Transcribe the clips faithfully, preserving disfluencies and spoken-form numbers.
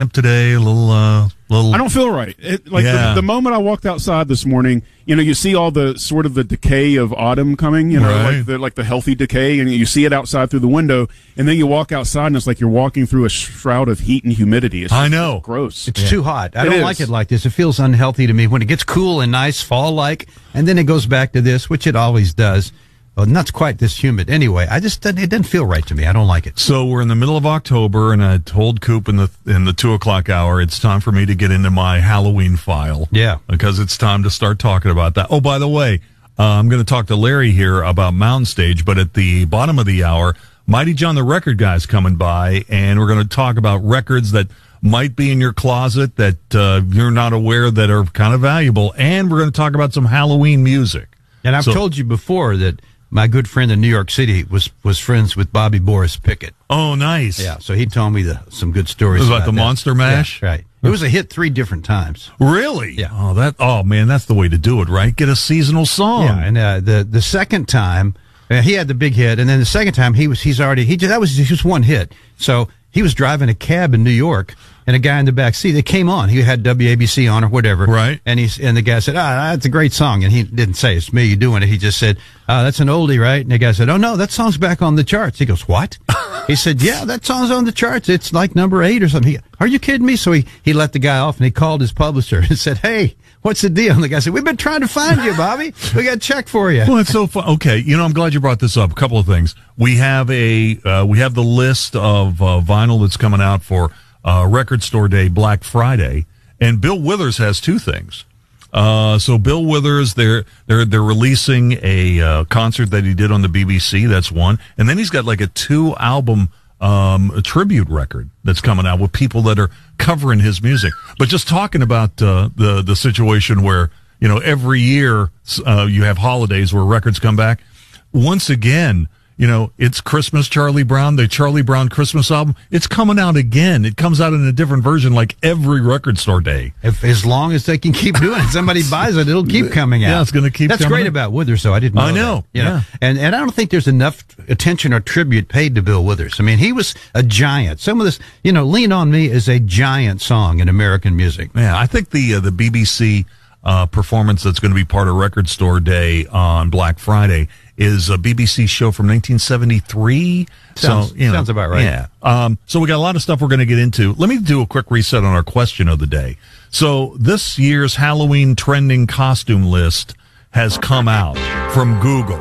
today, a little, uh, little. I don't feel right. It, like yeah. the, the moment I walked outside this morning, you know, you see all the sort of the decay of autumn coming, you know, right. like the like the healthy decay, and you see it outside through the window, and then you walk outside, and it's like you're walking through a shroud of heat and humidity. It's I just know, gross. It's yeah. too hot. I it don't is. like it like this. It feels unhealthy to me when it gets cool and nice, fall-like, and then it goes back to this, which it always does. Well, not quite this humid. Anyway, I just it didn't feel right to me. I don't like it. So we're in the middle of October, and I told Coop in the in the two o'clock hour, it's time for me to get into my Halloween file. Yeah, because it's time to start talking about that. Oh, by the way, uh, I'm going to talk to Larry here about Mountain Stage, but at the bottom of the hour, Mighty John the Record Guy's coming by, and we're going to talk about records that might be in your closet that uh, you're not aware that are kind of valuable, and we're going to talk about some Halloween music. and I've So- told you before that my good friend in New York City was was friends with Bobby Boris Pickett. Oh, nice. Yeah, so he told me the, some good stories About about the that. Monster Mash? Yeah, right. It was a hit three different times. Really? Yeah. Oh, that. Oh, man, that's the way to do it, right? Get a seasonal song. Yeah, and uh, the the second time uh, he had the big hit, and then the second time he was he's already he just, that was just one hit. So he was driving a cab in New York, and a guy in the back seat. They came on. He had W A B C on or whatever, Right. And he's and the guy said, "Ah, that's a great song." And he didn't say it's me doing it. He just said, "Ah, that's an oldie, right?" And the guy said, "Oh no, that song's back on the charts." He goes, "What?" He said, "Yeah, that song's on the charts. It's like number eight or something." He, Are you kidding me? So he he let the guy off, and he called his publisher and said, "Hey, what's the deal?" And the guy said, "We've been trying to find you, Bobby. We got a check for you." Well, it's so fun. Okay, you know, I'm glad you brought this up. A couple of things. We have a uh, we have the list of uh, vinyl that's coming out for uh, Record Store Day, Black Friday, and Bill Withers has two things. Uh, so Bill Withers, they're they're they're releasing a uh, concert that he did on the B B C. That's one, and then he's got like a two album um, a tribute record that's coming out with people that are covering his music. But just talking about uh, the the situation where, you know, every year uh, you have holidays where records come back. Once again, you know, it's Christmas Charlie Brown, the Charlie Brown Christmas album. It's coming out again. It comes out in a different version like every Record Store Day. If, as long as they can keep doing it, somebody buys it, it'll keep coming out. Yeah, it's going to keep That's coming great out. about Withers, though. I didn't know I know, that, you yeah. And, and I don't think there's enough attention or tribute paid to Bill Withers. I mean, he was a giant. Some of this, you know, Lean on Me is a giant song in American music. Yeah, I think the uh, the B B C uh, performance that's going to be part of Record Store Day on Black Friday is a B B C show from nineteen seventy-three. Sounds, so, you know, sounds about right. Yeah. Um, so we got a lot of stuff we're going to get into. Let me do a quick reset on our question of the day. So this year's Halloween trending costume list has come out from Google,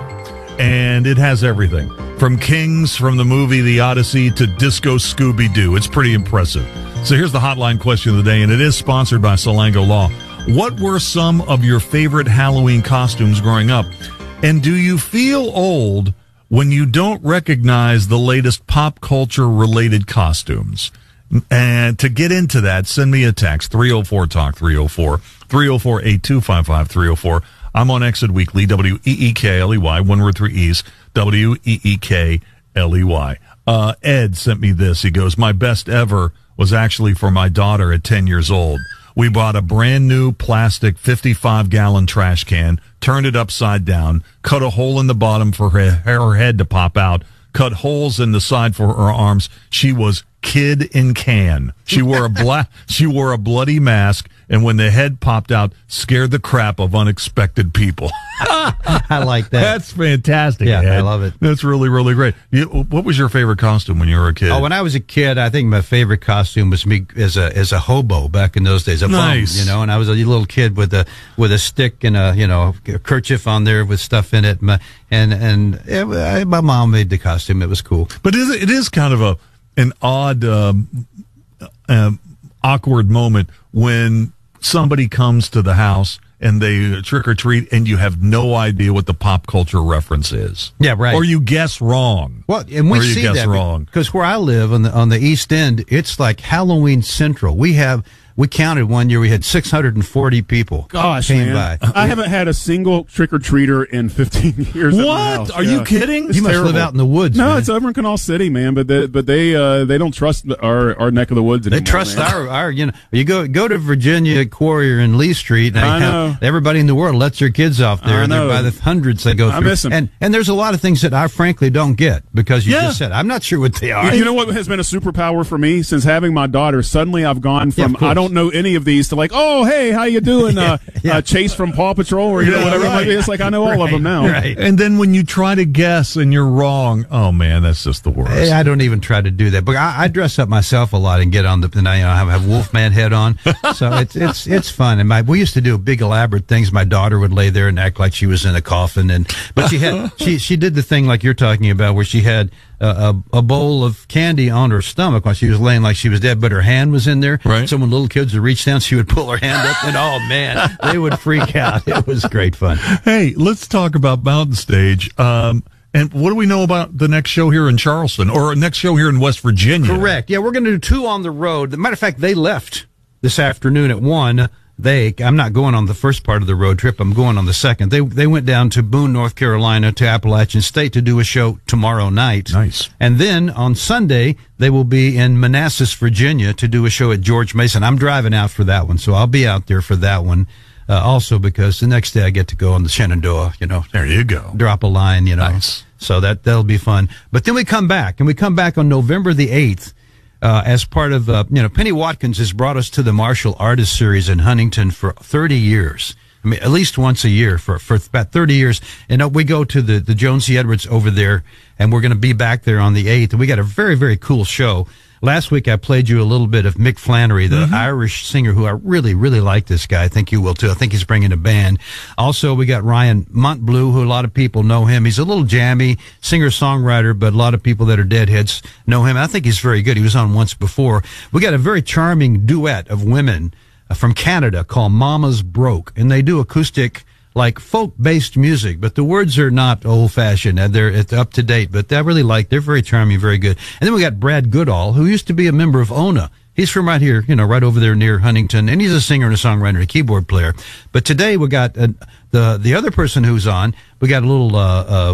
and it has everything from Kings from the movie The Odyssey to Disco Scooby-Doo. It's pretty impressive. So here's the hotline question of the day, and it is sponsored by Salango Law. What were some of your favorite Halloween costumes growing up? And do you feel old when you don't recognize the latest pop culture related costumes? And to get into that, send me a text, three oh four talk, three oh four, three oh four, eight two five five, three oh four. I'm on Exit Weekly, W E E K L E Y, one word, three E's, W E E K L E Y. Uh, Ed sent me this. He goes, my best ever was actually for my daughter at ten years old. We bought a brand new plastic fifty-five gallon trash can, turned it upside down, cut a hole in the bottom for her, her head to pop out, cut holes in the side for her arms. She was Kid in Can. She wore a black, she wore a bloody mask, and when the head popped out, scared the crap of unexpected people. I like that. That's fantastic. Yeah, Ed. I love it. That's really, really great. You, what was your favorite costume when you were a kid? Oh, when I was a kid, I think my favorite costume was me as a as a hobo back in those days. A Nice. bum, you know, and I was a little kid with a with a stick and a you know a kerchief on there with stuff in it. My, and and it, I, my mom made the costume. It was cool. But it is, it is kind of a an odd, um, um, awkward moment when somebody comes to the house and they trick or treat, and you have no idea what the pop culture reference is. Yeah, right. Or you guess wrong. Well, and we or you see guess that wrong. because where I live on the on the East End, it's like Halloween Central. We have we counted one year. We had six hundred forty people. Gosh, came man. by. I haven't had a single trick or treater in fifteen years. At my What? house. Are Yeah. you kidding? You must terrible. live out in the woods. No, man. it's over in Canal City, man. But they, but they uh, they don't trust the, our our neck of the woods anymore. They trust man. our, our, you know, you go go to Virginia Quarrier and Lee Street. And I have- know. Everybody in the world lets their kids off there. I And they're know. by the hundreds they go I through. miss 'em. And and there's a lot of things that I frankly don't get because you Yeah. just said I'm not sure what they are. You know what has been a superpower for me since having my daughter? Suddenly, I've gone Yeah, from of course. I don't know any of these to like, oh hey, how you doing? Uh, yeah. uh, Chase from Paw Patrol, or you know Yeah, whatever. it right. might be. It's like I know all of them now. Right. And then when you try to guess and you're wrong, oh man, that's just the worst. Hey, I don't even try to do that, but I, I dress up myself a lot and get on the. And I, you know, have, have Wolfman head on, so it's it's it's fun. And my we used to do big elaborate things. My daughter would lay there and act like she was in a coffin, and but she had she she did the thing like you're talking about, where she had a, a, a bowl of candy on her stomach while she was laying like she was dead, but her hand was in there. Right. So when little kids would reach down, she would pull her hand up, and oh man, they would freak out. It was great fun. Hey, let's talk about Mountain Stage. Um, and what do we know about the next show here in Charleston or next show here in West Virginia? Correct. Yeah, we're going to do two on the road. As a matter of fact, they left this afternoon at one. They, I'm not going on the first part of the road trip. I'm going on the second. They they went down to Boone, North Carolina, to Appalachian State to do a show tomorrow night. Nice. And then on Sunday, they will be in Manassas, Virginia, to do a show at George Mason. I'm driving out for that one, so I'll be out there for that one. Uh, also, because the next day I get to go on the Shenandoah, you know. There you go. Drop a line, you know. Nice. So that, that'll be fun. But then we come back, and we come back on November the eighth, uh, as part of, uh, you know, Penny Watkins has brought us to the Martial Artist Series in Huntington for thirty years. I mean, at least once a year for, for about thirty years. And uh, we go to the, the Joan C. Edwards over there, and we're going to be back there on the eighth. And we got a very, very cool show. Last week I played you a little bit of Mick Flannery, the mm-hmm. Irish singer, who I really, really like this guy. I think you will too. I think he's bringing a band. Also, we got Ryan Montbleu, who a lot of people know him. He's a little jammy singer-songwriter, but a lot of people that are deadheads know him. I think he's very good. He was on once before. We got a very charming duet of women from Canada called Mama's Broke, and they do acoustic, like folk-based music, but the words are not old-fashioned. They're it's up to date, but I really like. They're very charming, very good. And then we got Brad Goodall, who used to be a member of Ona. He's from right here, you know, right over there near Huntington, and he's a singer and a songwriter and a keyboard player. But today we got uh, the the other person who's on. We got a little uh, uh,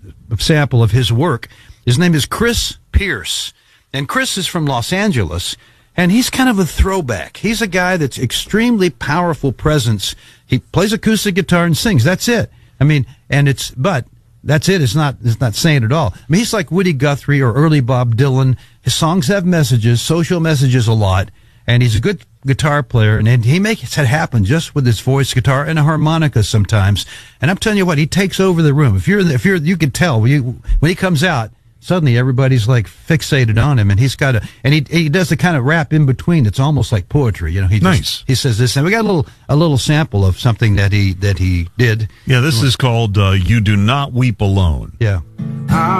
sample of his work. His name is Chris Pierce, and Chris is from Los Angeles. And he's kind of a throwback. He's a guy that's extremely powerful presence. He plays acoustic guitar and sings. That's it. I mean, and it's, but that's it. It's not, it's not saying it all. I mean, he's like Woody Guthrie or early Bob Dylan. His songs have messages, social messages a lot. And he's a good guitar player. And, and he makes it happen just with his voice, guitar, and a harmonica sometimes. And I'm telling you what, he takes over the room. If you're, if you're, you can tell when, you, when he comes out, suddenly everybody's like fixated on him, and he's got a, and he he does the kind of rap in between. It's almost like poetry, you know. He just, Nice. He says this, and we got a little a little sample of something that he that he did. Yeah, this is called uh, "You Do Not Weep Alone." Yeah.